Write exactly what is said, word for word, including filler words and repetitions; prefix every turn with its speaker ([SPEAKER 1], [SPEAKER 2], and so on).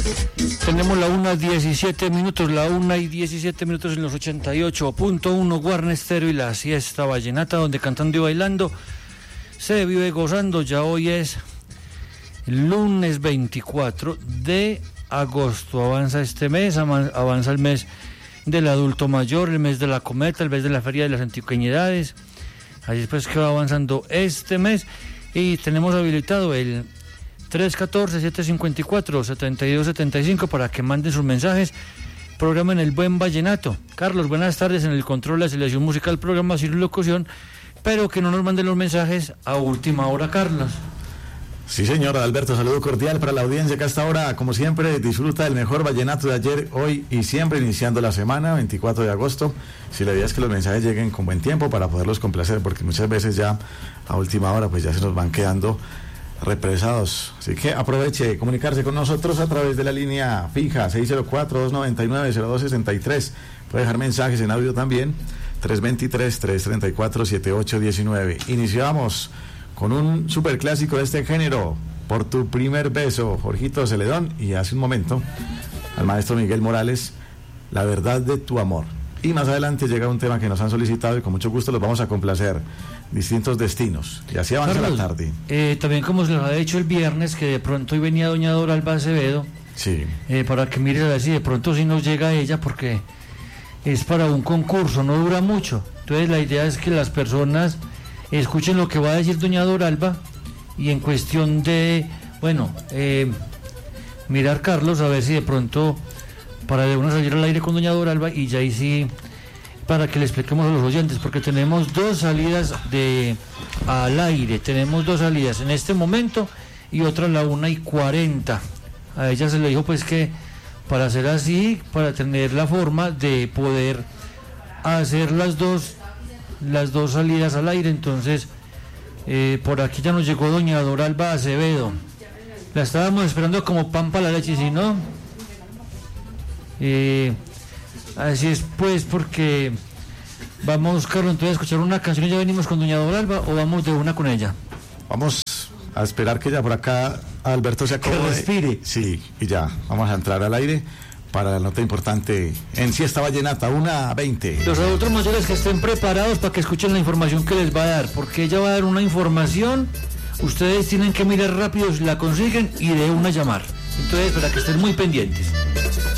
[SPEAKER 1] Tenemos la una diecisiete minutos, la una y diecisiete minutos en los ochenta y ocho punto uno Guarne Stereo y la siesta vallenata, donde cantando y bailando se vive gozando. Ya hoy es lunes veinticuatro de agosto, avanza este mes, avanza el mes del adulto mayor, el mes de la cometa, el mes de la feria de las antiqueñidades. Así es pues que va avanzando este mes y tenemos habilitado el tres uno cuatro, siete cinco cuatro, siete dos siete cinco para que manden sus mensajes. Programen el buen vallenato. Carlos, buenas tardes. En el control, la selección musical, programación y locución, pero que no nos manden los mensajes a última hora, Carlos.
[SPEAKER 2] Sí, señor Alberto, saludo cordial para la audiencia que hasta ahora, como siempre, disfruta del mejor vallenato de ayer, hoy y siempre, iniciando la semana, veinticuatro de agosto. Si la idea es que los mensajes lleguen con buen tiempo para poderlos complacer, porque muchas veces ya a última hora pues ya se nos van quedando represados. Así que aproveche comunicarse con nosotros a través de la línea fija seis cero cuatro, dos nueve nueve, cero dos seis tres. Puede dejar mensajes en audio también, tres dos tres, tres tres cuatro, siete ocho uno nueve. Iniciamos con un superclásico de este género, Por tu primer beso, Jorgito Celedón, y hace un momento al maestro Miguel Morales, La verdad de tu amor. Y más adelante llega un tema que nos han solicitado y con mucho gusto los vamos a complacer, Distintos Destinos. Y así avanza Carlos, la tarde.
[SPEAKER 1] Eh, también como se les había dicho el viernes, que de pronto hoy venía doña Doralba Acevedo,
[SPEAKER 2] sí.
[SPEAKER 1] eh, para que mire así, de pronto si nos llega ella, porque es para un concurso, no dura mucho. Entonces la idea es que las personas escuchen lo que va a decir doña Doralba y en cuestión de, bueno, eh, mirar Carlos, a ver si de pronto para de uno salir al aire con doña Doralba y ya ahí sí, para que le expliquemos a los oyentes, porque tenemos dos salidas de al aire, tenemos dos salidas en este momento y otra a la una y cuarenta. A ella se le dijo pues que para hacer así, para tener la forma de poder hacer las dos las dos salidas al aire. Entonces eh, por aquí ya nos llegó doña Doralba Acevedo, la estábamos esperando como pan para la leche, si no eh, así es pues, porque vamos, Carlos, entonces a escuchar una canción y ya venimos con doña Doralba, o vamos de una con ella.
[SPEAKER 2] Vamos a esperar que ya por acá Alberto se acomode,
[SPEAKER 1] que respire.
[SPEAKER 2] Sí, y ya vamos a entrar al aire para la nota importante en Siesta Vallenata, una veinte.
[SPEAKER 1] Los adultos mayores que estén preparados para que escuchen la información que les va a dar, porque ella va a dar una información, ustedes tienen que mirar rápido si la consiguen y de una llamar. Entonces, para que estén muy pendientes.